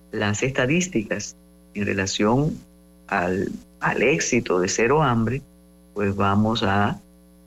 las estadísticas en relación al éxito de Cero Hambre, pues vamos a,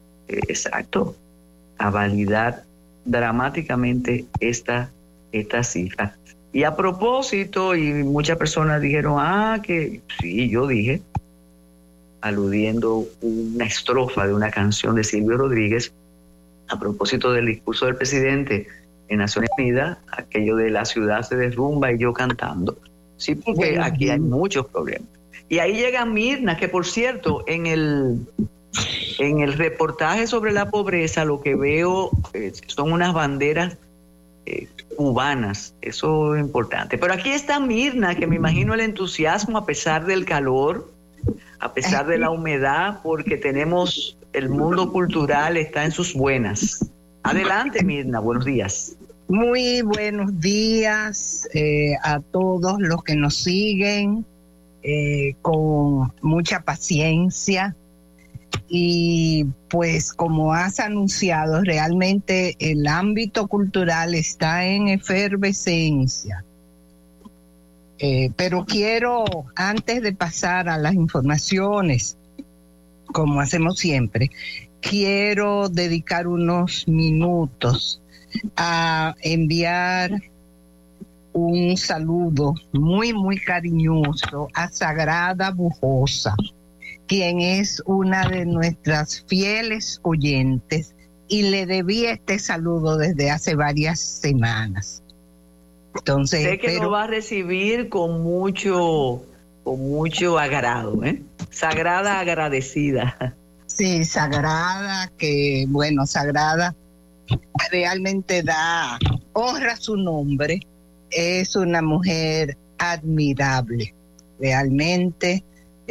a validar dramáticamente esta cifra. Y a propósito, y muchas personas dijeron, que sí, yo dije, aludiendo una estrofa de una canción de Silvio Rodríguez, a propósito del discurso del presidente en Naciones Unidas, aquello de la ciudad se derrumba y yo cantando. Sí, porque aquí hay muchos problemas. Y ahí llega Mirna, que por cierto, en el reportaje sobre la pobreza, lo que veo son unas banderas cubanas, eso es importante. Pero aquí está Mirna, que me imagino el entusiasmo a pesar del calor, a pesar de la humedad, porque tenemos el mundo cultural está en sus buenas. Adelante, Mirna, buenos días. Muy buenos días a todos los que nos siguen con mucha paciencia. Y pues como has anunciado, realmente el ámbito cultural está en efervescencia. Pero quiero, antes de pasar a las informaciones, como hacemos siempre, quiero dedicar unos minutos a enviar un saludo muy, muy cariñoso a Sagrada Bujosa, quien es una de nuestras fieles oyentes, y le debí este saludo desde hace varias semanas. Entonces, sé que lo va a recibir con mucho agrado, ¿eh? Sagrada agradecida. Sí, Sagrada, que bueno, Sagrada realmente honra su nombre, es una mujer admirable, realmente,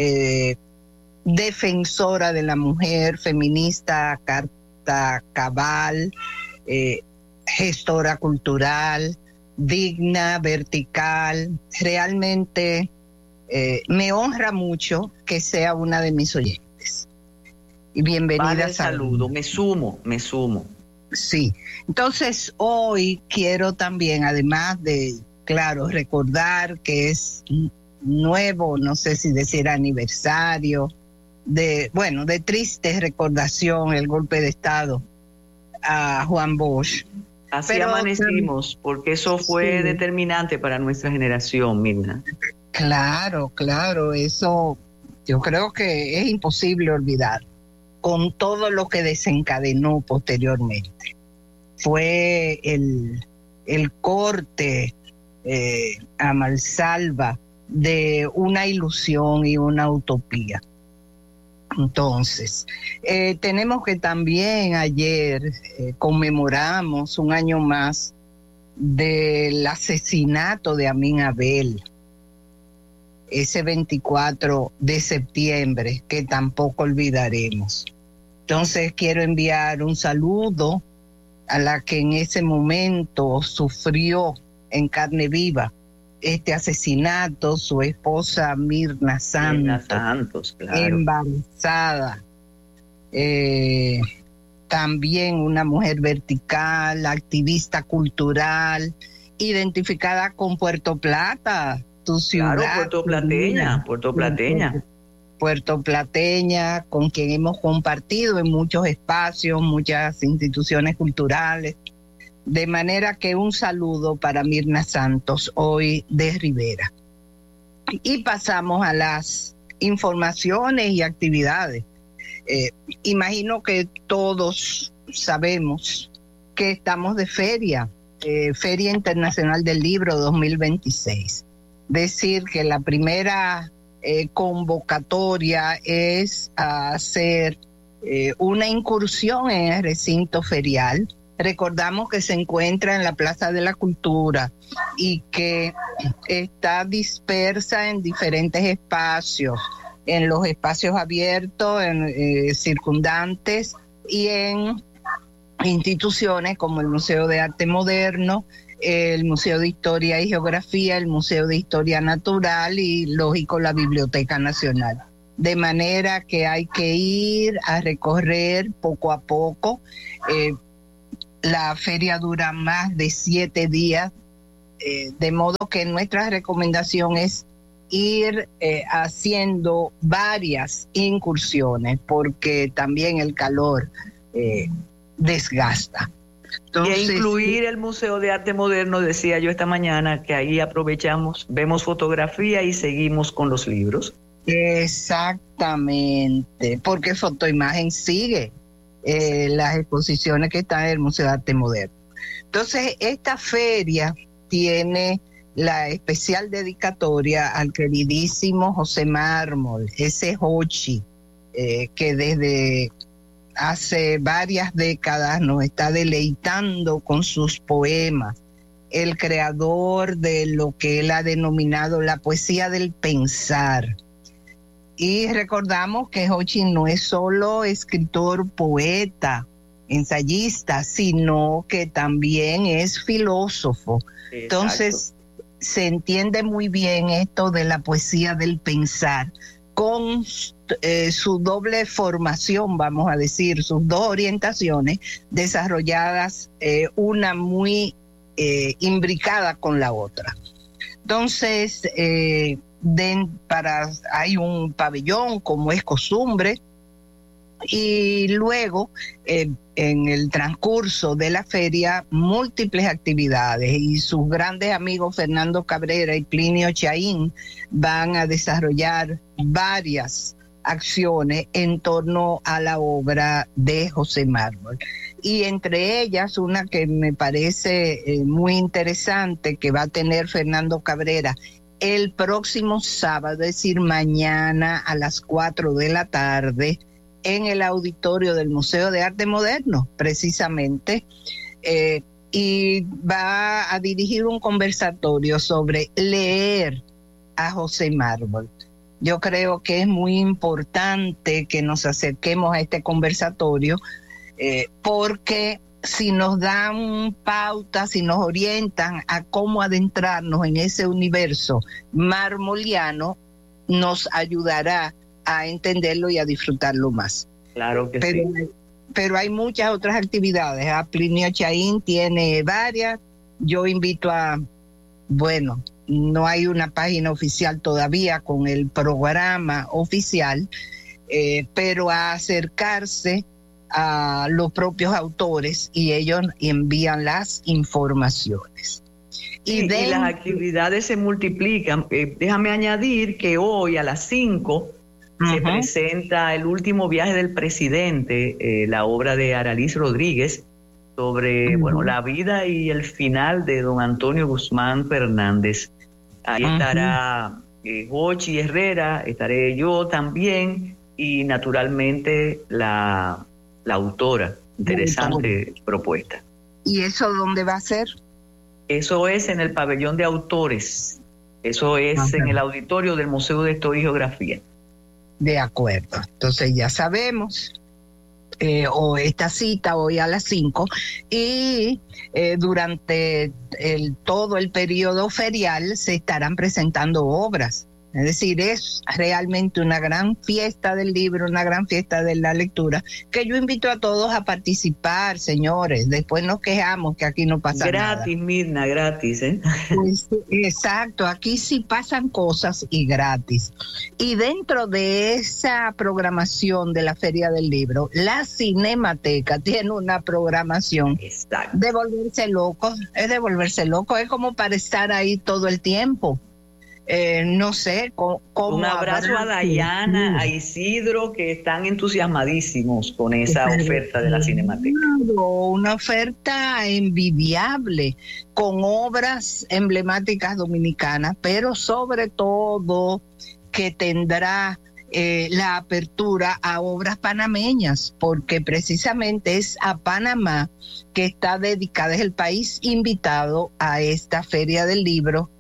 defensora de la mujer, feminista, carta cabal, gestora cultural, digna, vertical. Realmente me honra mucho que sea una de mis oyentes. Y bienvenida. Vale, saludo, me sumo. Sí, entonces hoy quiero también, además de, claro, recordar que es nuevo, no sé si decir aniversario, de triste recordación, el golpe de Estado a Juan Bosch. Así amanecimos, porque eso fue determinante para nuestra generación, Mirna. Claro, eso yo creo que es imposible olvidar, con todo lo que desencadenó posteriormente. Fue el corte a mansalva de una ilusión y una utopía. Entonces, tenemos que también ayer conmemoramos un año más del asesinato de Amin Abel, ese 24 de septiembre que tampoco olvidaremos. Entonces quiero enviar un saludo a la que en ese momento sufrió en carne viva este asesinato, su esposa Mirna Santos, claro, embarazada. También una mujer vertical, activista cultural, identificada con Puerto Plata, tu ciudad. Claro, puertoplateña, con quien hemos compartido en muchos espacios, muchas instituciones culturales. De manera que un saludo para Mirna Santos, hoy de Rivera. Y pasamos a las informaciones y actividades. Imagino que todos sabemos que estamos de feria, Feria Internacional del Libro 2026. Decir que la primera convocatoria es a hacer una incursión en el recinto ferial. Recordamos que se encuentra en la Plaza de la Cultura y que está dispersa en diferentes espacios, en los espacios abiertos, en circundantes y en instituciones como el Museo de Arte Moderno, el Museo de Historia y Geografía, el Museo de Historia Natural y, lógico, la Biblioteca Nacional. De manera que hay que ir a recorrer poco a poco. La feria dura más de 7 días De modo que nuestra recomendación es ir haciendo varias incursiones, porque también el calor desgasta. Entonces, y incluir el Museo de Arte Moderno, decía yo esta mañana, que ahí aprovechamos, vemos fotografía y seguimos con los libros. Exactamente, porque fotoimagen sigue las exposiciones que están en el Museo de Arte Moderno. Entonces, esta feria tiene la especial dedicatoria al queridísimo José Mármol, ese Jochi, que desde hace varias décadas nos está deleitando con sus poemas, el creador de lo que él ha denominado la poesía del pensar. Y recordamos que Jochi no es solo escritor, poeta, ensayista, sino que también es filósofo. Exacto. Entonces, se entiende muy bien esto de la poesía del pensar, con su doble formación, vamos a decir, sus dos orientaciones desarrolladas, una muy imbricada con la otra. Entonces, hay un pabellón, como es costumbre, y luego en el transcurso de la feria múltiples actividades, y sus grandes amigos Fernando Cabrera y Plinio Chaín van a desarrollar varias acciones en torno a la obra de José Mármol, y entre ellas una que me parece muy interesante, que va a tener Fernando Cabrera el próximo sábado, es decir, mañana a las 4 de la tarde, en el auditorio del Museo de Arte Moderno, precisamente, y va a dirigir un conversatorio sobre leer a José Mármol. Yo creo que es muy importante que nos acerquemos a este conversatorio, porque si nos dan pautas, si nos orientan a cómo adentrarnos en ese universo marmoliano, nos ayudará a entenderlo y a disfrutarlo más. Claro que sí. Pero hay muchas otras actividades. A Plinio Chaín tiene varias. Yo invito no hay una página oficial todavía con el programa oficial, pero a acercarse a los propios autores, y ellos envían las informaciones. Y las actividades se multiplican. Déjame añadir que hoy a las 5 se presenta El último viaje del presidente, la obra de Aralís Rodríguez, sobre la vida y el final de don Antonio Guzmán Fernández. Ahí estará Jochi Herrera, estaré yo también, y naturalmente la autora. Interesante propuesta. ¿Y eso dónde va a ser? Eso es en el pabellón de autores. Eso es en el auditorio del Museo de Historia y Geografía. De acuerdo. Entonces ya sabemos, esta cita hoy a las 5, y durante todo el periodo ferial se estarán presentando obras. Es decir, es realmente una gran fiesta del libro, una gran fiesta de la lectura, que yo invito a todos a participar, señores. Después nos quejamos que aquí no pasa nada. Gratis, Mirna, gratis, ¿eh? Pues, exacto, aquí sí pasan cosas y gratis. Y dentro de esa programación de la Feria del Libro, la Cinemateca tiene una programación de volverse loco. Es de volverse loco, es como para estar ahí todo el tiempo. No sé cómo. Un abrazo a Dayana, a Isidro, que están entusiasmadísimos con esa oferta de la Cinemateca. Una oferta envidiable, con obras emblemáticas dominicanas, pero sobre todo que tendrá la apertura a obras panameñas, porque precisamente es a Panamá que está dedicada, es el país invitado a esta Feria del Libro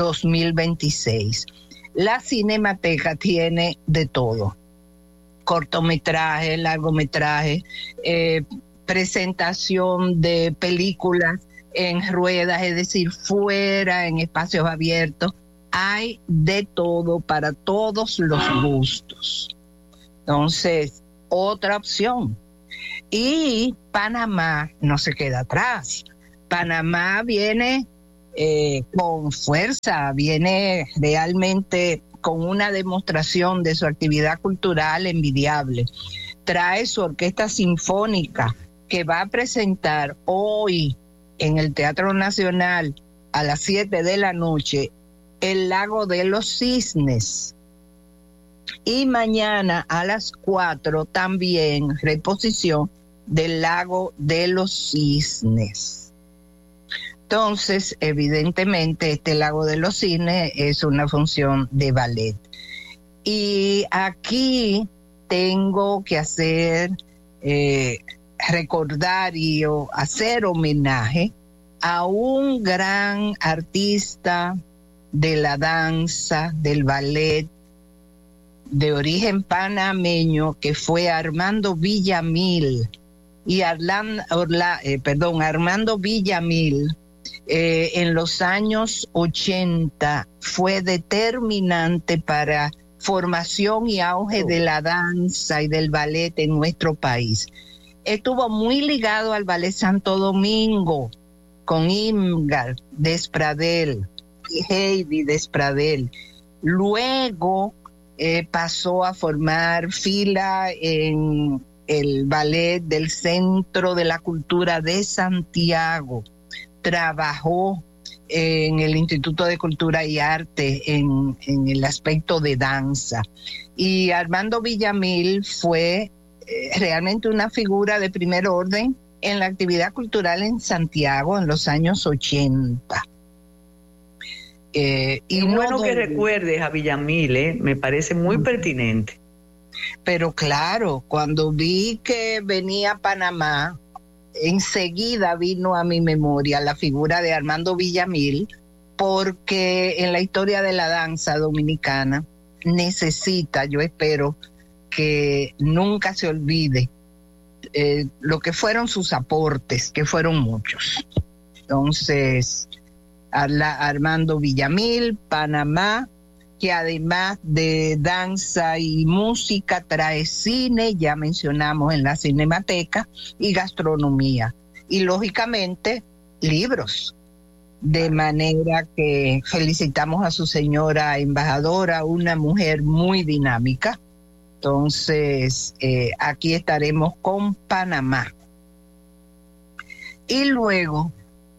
2026. La Cinemateca tiene de todo: cortometraje, largometraje, presentación de películas en ruedas, es decir, fuera, en espacios abiertos. Hay de todo para todos los gustos. Entonces, otra opción. Y Panamá no se queda atrás. Panamá viene con fuerza, viene realmente con una demostración de su actividad cultural envidiable. Trae su orquesta sinfónica que va a presentar hoy en el Teatro Nacional a las 7 de la noche El Lago de los Cisnes. Y mañana a las 4 también reposición del Lago de los Cisnes. Entonces, evidentemente, este Lago de los Cisnes es una función de ballet. Y aquí tengo que hacer recordar y hacer homenaje a un gran artista de la danza, del ballet, de origen panameño, que fue Armando Villamil. Y Armando Villamil en los años 80 fue determinante para formación y auge de la danza y del ballet en nuestro país. Estuvo muy ligado al Ballet Santo Domingo con Imgar Despradel y Heidi Despradel. Luego pasó a formar fila en el ballet del Centro de la Cultura de Santiago. Trabajó en el Instituto de Cultura y Arte en el aspecto de danza. Y Armando Villamil fue realmente una figura de primer orden en la actividad cultural en Santiago en los años 80. Y bueno que recuerdes a Villamil, me parece muy pertinente. Pero claro, cuando vi que venía a Panamá, enseguida vino a mi memoria la figura de Armando Villamil, porque en la historia de la danza dominicana necesita, yo espero que nunca se olvide lo que fueron sus aportes, que fueron muchos. Entonces, Armando Villamil, Panamá, que además de danza y música trae cine, ya mencionamos en la Cinemateca, y gastronomía. Y lógicamente libros. De manera que felicitamos a su señora embajadora, una mujer muy dinámica. Entonces, aquí estaremos con Panamá. Y luego,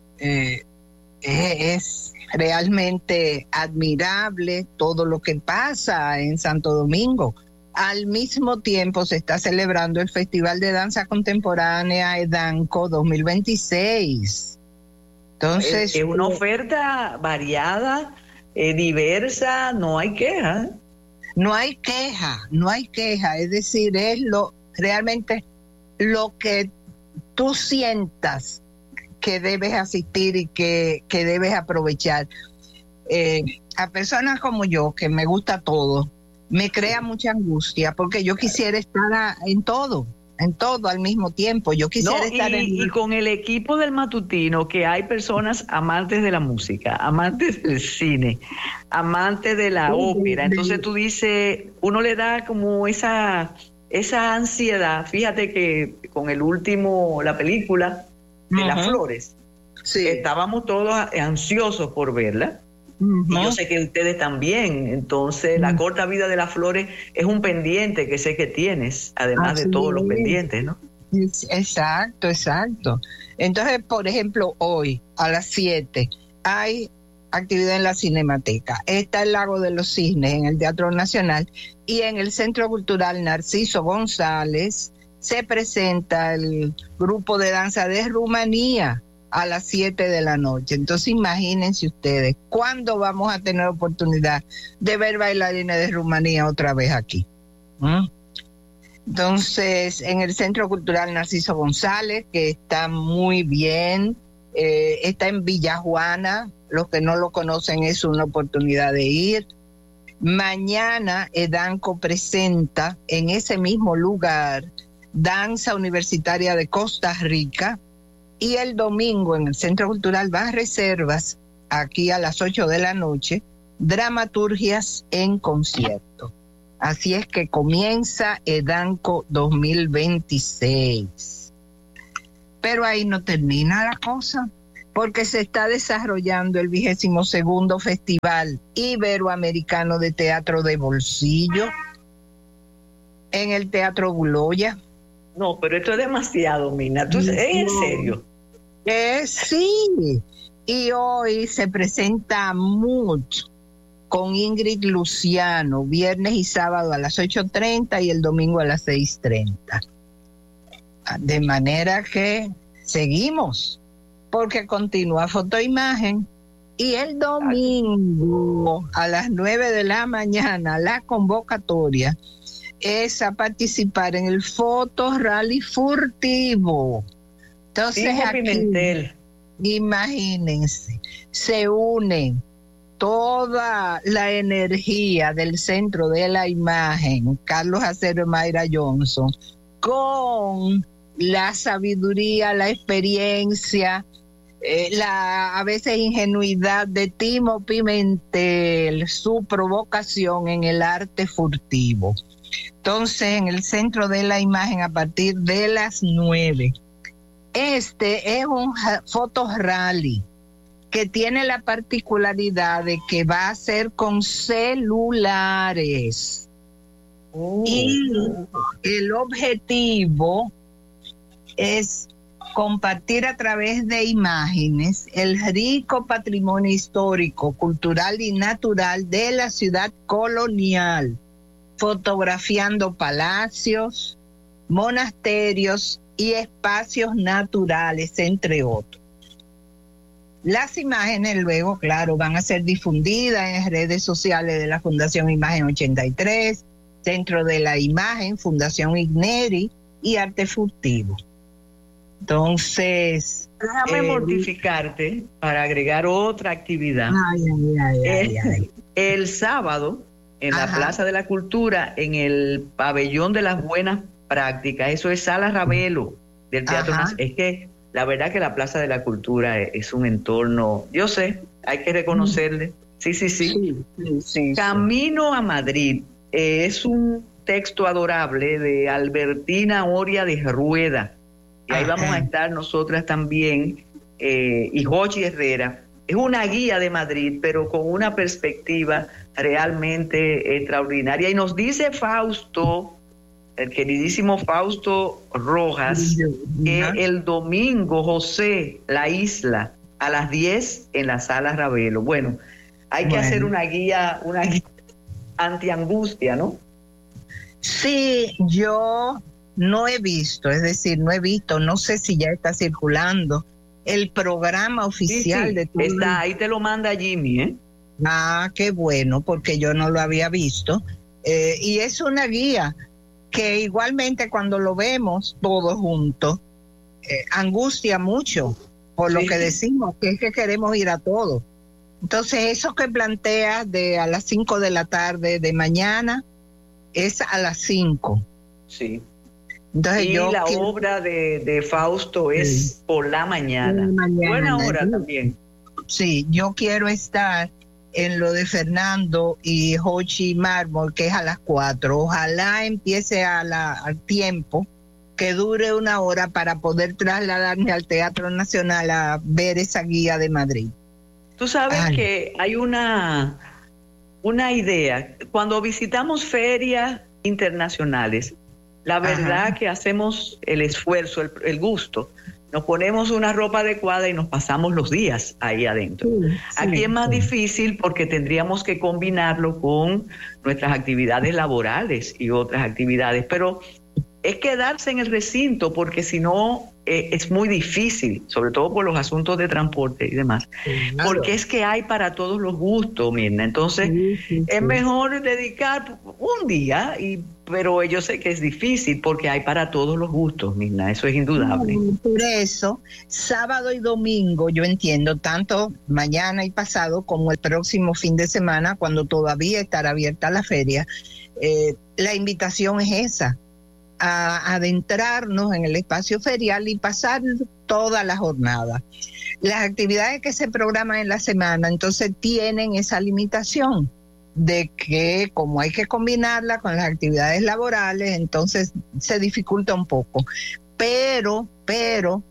es realmente admirable todo lo que pasa en Santo Domingo. Al mismo tiempo se está celebrando el Festival de Danza Contemporánea EDANCO 2026. Entonces, es una oferta variada, diversa, no hay queja. No hay queja, es decir, es realmente lo que tú sientas que debes asistir y que debes aprovechar. A personas como yo, que me gusta todo, me crea mucha angustia, porque yo quisiera estar en todo al mismo tiempo. Yo quisiera estar y con el equipo del matutino, que hay personas amantes de la música, amantes del cine, amantes de la ópera. Entonces tú dices, uno le da como esa ansiedad. Fíjate que con la película de Las Flores, sí, estábamos todos ansiosos por verla. Y yo sé que ustedes también. Entonces, la corta vida de Las Flores es un pendiente que sé que tienes, además de todos los pendientes, ¿no? Exacto. Entonces, por ejemplo, hoy a las 7 hay actividad en la Cinemateca. Está el Lago de los Cisnes en el Teatro Nacional, y en el Centro Cultural Narciso González se presenta el grupo de danza de Rumanía a las 7 de la noche. Entonces imagínense ustedes, ¿cuándo vamos a tener oportunidad de ver bailarines de Rumanía otra vez aquí? Entonces, en el Centro Cultural Narciso González, que está muy bien, está en Villajuana, los que no lo conocen es una oportunidad de ir. Mañana EDANCO presenta en ese mismo lugar Danza Universitaria de Costa Rica, y el domingo en el Centro Cultural Banreservas, aquí a las 8 de la noche, Dramaturgias en Concierto. Así es que comienza EDANCO 2026. Pero ahí no termina la cosa. porque se está desarrollando el 22º Festival Iberoamericano de Teatro de Bolsillo en el Teatro Guloya. No, pero esto es demasiado, Mina. ¿Es en serio? Sí. Y hoy se presenta mucho con Ingrid Luciano, viernes y sábado a las 8:30 y el domingo a las 6:30. De manera que seguimos, porque continúa Fotoimagen. Y el domingo a las 9 de la mañana la convocatoria es a participar en el Foto Rally Furtivo. Entonces aquí, imagínense, se unen toda la energía del Centro de la Imagen, Carlos Acero y Mayra Johnson, con la sabiduría, la experiencia, la a veces ingenuidad de Timo Pimentel, su provocación en el arte furtivo. Entonces, en el Centro de la Imagen, a partir de las 9, este es un foto rally que tiene la particularidad de que va a ser con celulares. Y el objetivo es compartir a través de imágenes el rico patrimonio histórico, cultural y natural de la ciudad colonial, fotografiando palacios, monasterios y espacios naturales, entre otros. Las imágenes luego, claro, van a ser difundidas en las redes sociales de la Fundación Imagen 83, Centro de la Imagen, Fundación Igneri y Arte Furtivo. Entonces, déjame mortificarte para agregar otra actividad. El sábado, en la Plaza de la Cultura, en el Pabellón de las Buenas Prácticas, eso es Sala Ravelo del Teatro. Es que la verdad que la Plaza de la Cultura es un entorno, yo sé, hay que reconocerle. Sí. Camino a Madrid es un texto adorable de Albertina Oria de Rueda. Y ahí vamos a estar nosotras también, y Jochi Herrera. Es una guía de Madrid, pero con una perspectiva realmente extraordinaria. Y nos dice Fausto, el queridísimo Fausto Rojas, que el domingo, José, la isla, a las 10 en la Sala Ravelo. Bueno, hay que hacer una guía anti-angustia, ¿no? Sí, yo no he visto, no sé si ya está circulando el programa oficial de todo. Está, ahí te lo manda Jimmy, ¿eh? Qué bueno, porque yo no lo había visto. Y es una guía que igualmente cuando lo vemos todos juntos, angustia mucho por lo que decimos, que es que queremos ir a todo. Entonces, eso que planteas de a las 5 de la tarde de mañana es a las 5. Sí. Entonces, y la obra de Fausto es por la mañana. Buena hora también. Sí, yo quiero estar en lo de Fernando y Jochi Mármol, que es a las 4. Ojalá empiece al tiempo, que dure una hora para poder trasladarme al Teatro Nacional a ver esa guía de Madrid. Tú sabes que hay una idea. Cuando visitamos ferias internacionales, la verdad que hacemos el esfuerzo, el gusto. Nos ponemos una ropa adecuada y nos pasamos los días ahí adentro. Aquí es más difícil porque tendríamos que combinarlo con nuestras actividades laborales y otras actividades, pero es quedarse en el recinto porque si no es muy difícil, sobre todo por los asuntos de transporte y demás, porque es que hay para todos los gustos, Mirna. Entonces es mejor dedicar un día, pero yo sé que es difícil porque hay para todos los gustos, Mirna, eso es indudable. Por eso, sábado y domingo, yo entiendo, tanto mañana y pasado como el próximo fin de semana, cuando todavía estará abierta la feria, la invitación es esa, a adentrarnos en el espacio ferial y pasar toda la jornada. Las actividades que se programan en la semana entonces tienen esa limitación de que como hay que combinarla con las actividades laborales, entonces se dificulta un poco. Pero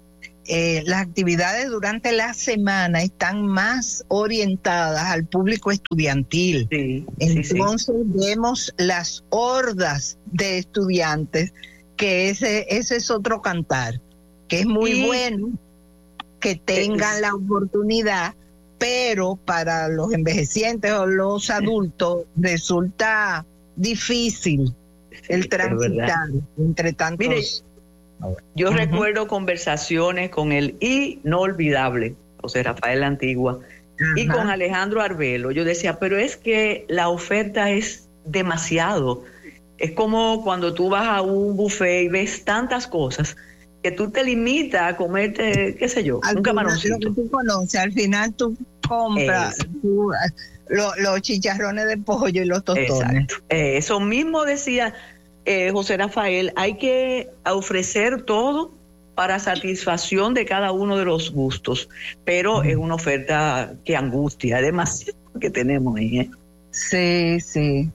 las actividades durante la semana están más orientadas al público estudiantil. Sí, entonces vemos las hordas de estudiantes, que ese es otro cantar, que es muy bueno que tengan la oportunidad, pero para los envejecientes o los adultos resulta difícil el transitar entre tantos. Mire, yo recuerdo conversaciones con el inolvidable José Rafael Antigua y con Alejandro Arbelo. Yo decía, pero es que la oferta es demasiado. Es como cuando tú vas a un buffet y ves tantas cosas que tú te limitas a comerte, qué sé yo, un camaroncito. Lo que tú conoces, al final tú compras los chicharrones de pollo y los tostones. Exacto. Eso mismo decía José Rafael, hay que ofrecer todo para satisfacción de cada uno de los gustos, pero es una oferta que angustia, es demasiado que tenemos ahí. Sí.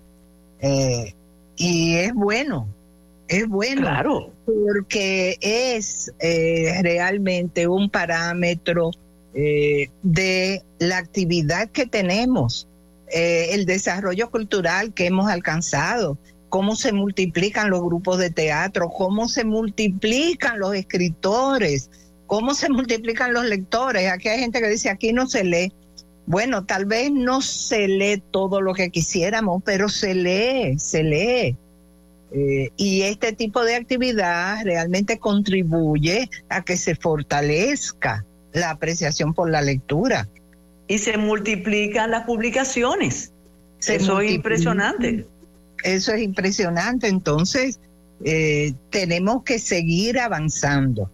Y es bueno, claro, porque es realmente un parámetro de la actividad que tenemos, el desarrollo cultural que hemos alcanzado, cómo se multiplican los grupos de teatro, cómo se multiplican los escritores, cómo se multiplican los lectores. Aquí hay gente que dice, aquí no se lee. Bueno, tal vez no se lee todo lo que quisiéramos, pero se lee. Y este tipo de actividad realmente contribuye a que se fortalezca la apreciación por la lectura. Y se multiplican las publicaciones. Eso es impresionante. Eso es impresionante. Entonces, tenemos que seguir avanzando.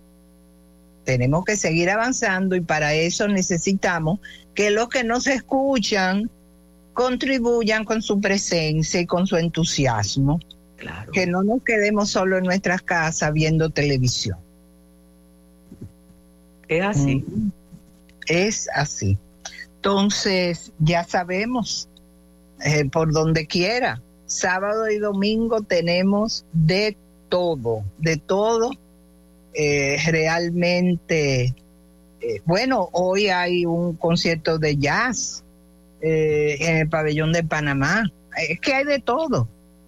Y para eso necesitamos que los que nos escuchan contribuyan con su presencia y con su entusiasmo. Claro. Que no nos quedemos solo en nuestras casas viendo televisión. Es así. Es así. Entonces, ya sabemos, por donde quiera, sábado y domingo tenemos de todo. Realmente, bueno, hoy hay un concierto de jazz en el pabellón de Panamá. Es que hay de todo.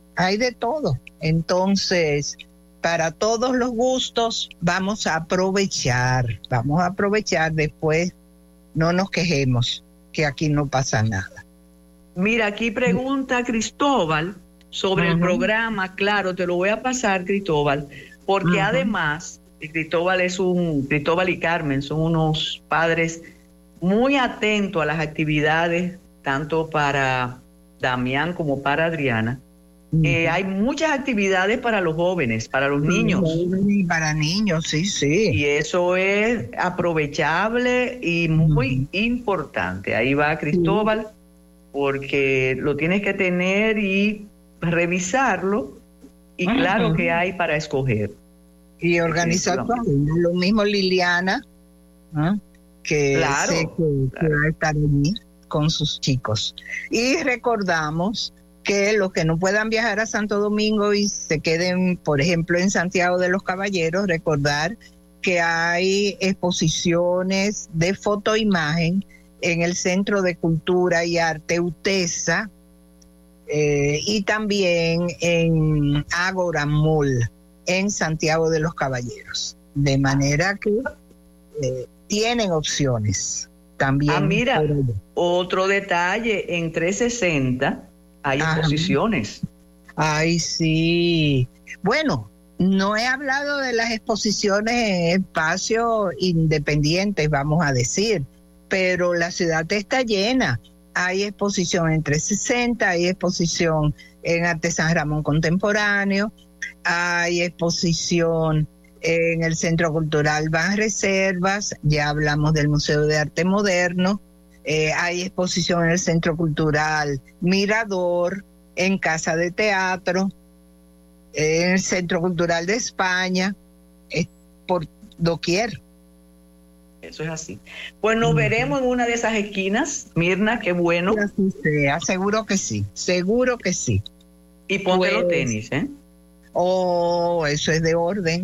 Entonces, para todos los gustos vamos a aprovechar después, no nos quejemos, que aquí no pasa nada. Mira, aquí pregunta Cristóbal sobre el programa. Claro, te lo voy a pasar, Cristóbal, porque además Cristóbal y Carmen son unos padres muy atentos a las actividades, tanto para Damián como para Adriana. Hay muchas actividades para los jóvenes, para los niños. Para niños, sí. Y eso es aprovechable y muy importante. Ahí va Cristóbal, porque lo tienes que tener y revisarlo. Y claro que hay para escoger. Y organizar lo mismo Liliana, que sé que va a estar allí con sus chicos. Y recordamos que los que no puedan viajar a Santo Domingo y se queden, por ejemplo, en Santiago de los Caballeros, recordar que hay exposiciones de fotoimagen en el Centro de Cultura y Arte UTESA y también en Ágora Mall en Santiago de los Caballeros. De manera que tienen opciones también. Mira, otro detalle, en 360 hay exposiciones. Ay, sí. Bueno, no he hablado de las exposiciones en espacios independientes, vamos a decir, pero la ciudad está llena. Hay exposición en 360, hay exposición en Arte San Ramón Contemporáneo, hay exposición en el Centro Cultural Banreservas, ya hablamos del Museo de Arte Moderno, hay exposición en el Centro Cultural Mirador, en Casa de Teatro, en el Centro Cultural de España, por doquier. Eso es así. Pues nos veremos en una de esas esquinas, Mirna, qué bueno. Así sea, seguro que sí. Y ponte los tenis, Oh, eso es de orden.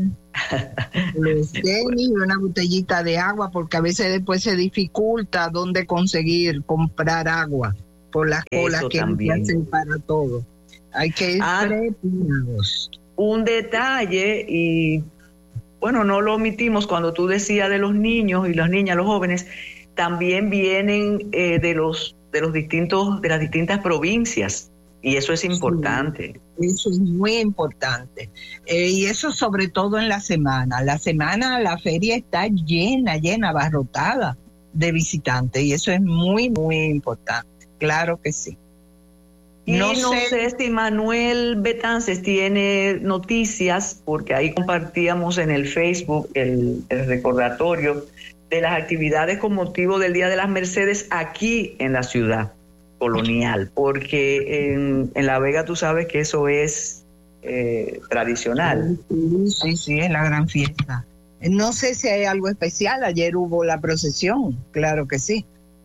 Los tenis y una botellita de agua, porque a veces después se dificulta dónde conseguir comprar agua por las colas Eso que también hacen para todo. Hay que ir preparados. Un detalle, y bueno, no lo omitimos cuando tú decías de los niños y las niñas, los jóvenes, también vienen de las distintas provincias, y eso es importante. Sí, eso es muy importante. Y eso sobre todo en la semana. La feria está llena, abarrotada de visitantes, y eso es muy, muy importante. Claro que sí. Y no sé si Manuel Betances tiene noticias, porque ahí compartíamos en el Facebook el recordatorio de las actividades con motivo del Día de las Mercedes aquí en la ciudad colonial, porque en La Vega tú sabes que eso es tradicional. Sí, es la gran fiesta. No sé si hay algo especial. Ayer hubo la procesión, claro que sí.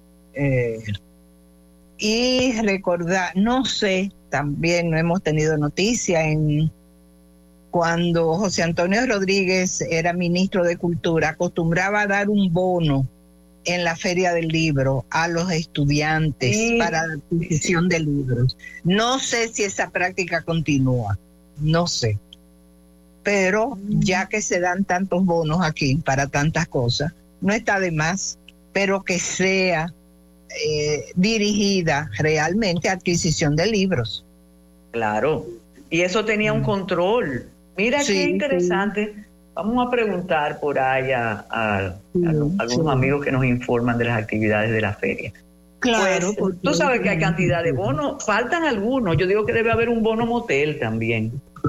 Y recordar, no sé, también no hemos tenido noticia cuando José Antonio Rodríguez era ministro de Cultura, acostumbraba a dar un bono en la Feria del Libro a los estudiantes para la adquisición de libros. No sé si esa práctica continúa, no sé. Pero ya que se dan tantos bonos aquí para tantas cosas, no está de más, pero que sea dirigida realmente a adquisición de libros. Claro, y eso tenía un control. Mira qué interesante. Sí. Vamos a preguntar por ahí a algunos amigos que nos informan de las actividades de la feria. Claro, pues, tú sabes que hay cantidad de bonos, faltan algunos. Yo digo que debe haber un bono motel también.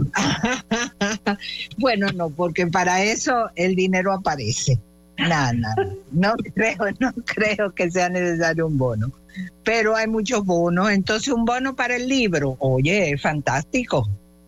Bueno, no, porque para eso el dinero aparece. No creo que sea necesario un bono, pero hay muchos bonos. Entonces un bono para el libro, oye, fantástico.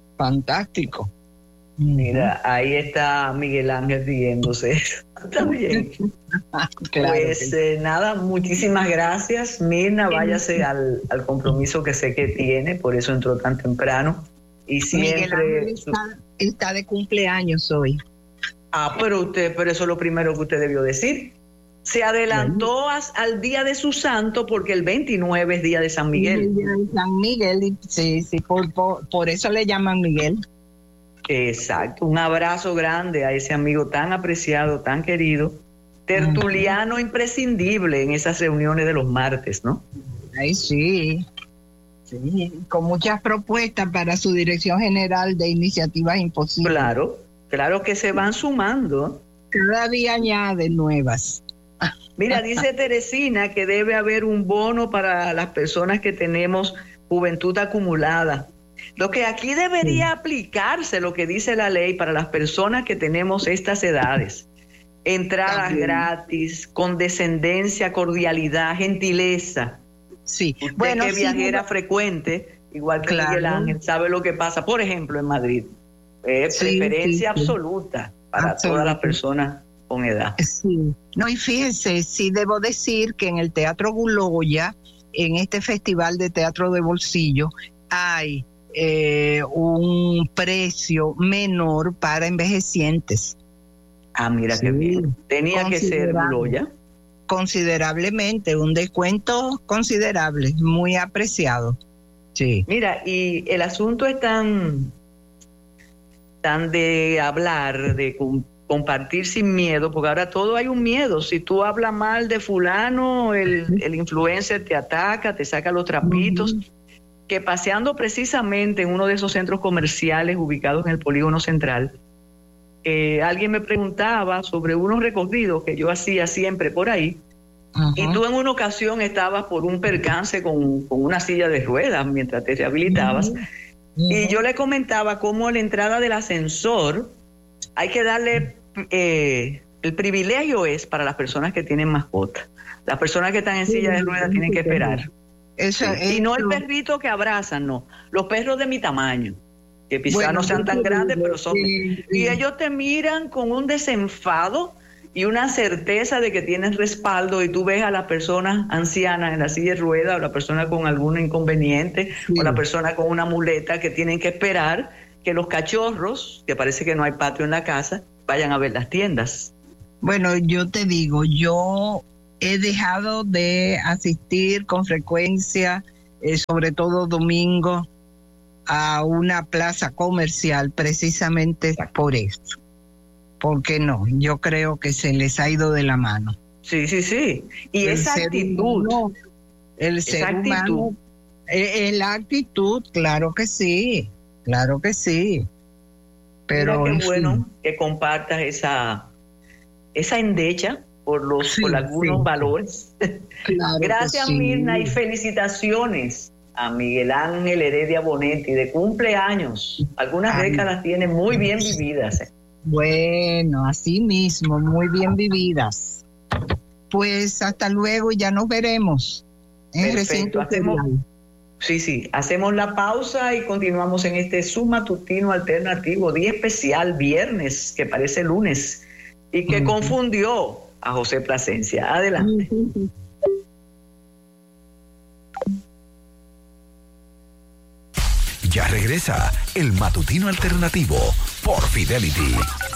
Mira, ahí está Miguel Ángel riéndose. Está bien. Claro, pues nada, muchísimas gracias, Mirna. Váyase al compromiso que sé que tiene, por eso entró tan temprano. Y siempre está de cumpleaños hoy. Pero eso es lo primero que usted debió decir. Se adelantó al día de su santo porque el 29 es día de San Miguel. El día de San Miguel, sí, por eso le llaman Miguel. Exacto, un abrazo grande a ese amigo tan apreciado, tan querido, tertuliano imprescindible en esas reuniones de los martes, ¿no? Ay, sí, con muchas propuestas para su dirección general de iniciativas imposibles. Claro que se van sumando. Cada día añade nuevas. Mira, dice Teresina que debe haber un bono para las personas que tenemos juventud acumulada. Lo que aquí debería aplicarse, lo que dice la ley para las personas que tenemos estas edades. Entradas gratis, condescendencia, cordialidad, gentileza. Sí. Usted que viajera frecuente, igual que Miguel Ángel, sabe lo que pasa, por ejemplo, en Madrid. Preferencia absoluta para todas las personas con edad. Sí. No, y fíjense, sí debo decir que en el Teatro Guloya, en este festival de teatro de bolsillo, hay un precio menor para envejecientes. Mira qué bien. Tenía que ser Guloya. Considerablemente, un descuento considerable, muy apreciado. Sí. Mira, y el asunto es tan de hablar, de compartir sin miedo, porque ahora todo hay un miedo. Si tú hablas mal de fulano, el influencer te ataca, te saca los trapitos. Que paseando precisamente en uno de esos centros comerciales ubicados en el Polígono Central, alguien me preguntaba sobre unos recorridos que yo hacía siempre por ahí, y tú en una ocasión estabas por un percance con una silla de ruedas mientras te rehabilitabas, y yo le comentaba cómo a la entrada del ascensor hay que darle, el privilegio es para las personas que tienen mascotas. Las personas que están en silla de ruedas tienen que esperar. Y no el perrito que abrazan, no. Los perros de mi tamaño, que quizás no sean tan grandes, pero son... Y ellos te miran con un desenfado y una certeza de que tienes respaldo, y tú ves a las personas ancianas en la silla de ruedas, o la persona con algún inconveniente, o la persona con una muleta, que tienen que esperar que los cachorros, que parece que no hay patio en la casa, vayan a ver las tiendas. Bueno, yo te digo, yo he dejado de asistir con frecuencia, sobre todo domingo, a una plaza comercial precisamente por eso. ¿Por qué no? Yo creo que se les ha ido de la mano. Sí, sí, sí. Y esa actitud. El ser humano, la actitud, claro que sí, claro que sí. Pero mira qué bueno que compartas esa endecha por algunos valores. Claro. Gracias, Mirna, y felicitaciones a Miguel Ángel Heredia Bonetti, de cumpleaños. Algunas décadas tiene muy bien vividas. Bueno, así mismo, muy bien vividas. Pues hasta luego y ya nos veremos. Perfecto, hacemos la pausa y continuamos en este Zoom matutino alternativo, día especial, viernes, que parece lunes, y que confundió a José Plasencia. Adelante. Ya regresa el matutino alternativo por Fidelity.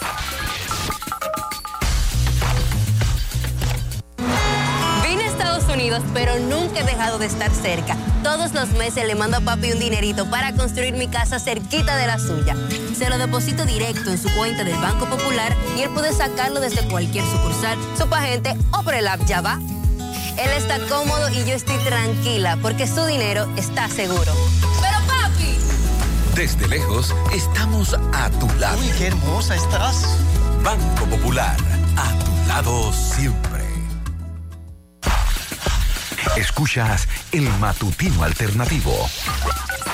Vine a Estados Unidos, pero nunca he dejado de estar cerca. Todos los meses le mando a papi un dinerito para construir mi casa cerquita de la suya. Se lo deposito directo en su cuenta del Banco Popular y él puede sacarlo desde cualquier sucursal, subagente o por el app Ya Va. Él está cómodo y yo estoy tranquila porque su dinero está seguro. ¡Pero papi! Desde lejos, estamos a tu lado. ¡Uy, qué hermosa estás! Banco Popular, a tu lado siempre. Escuchas el matutino alternativo.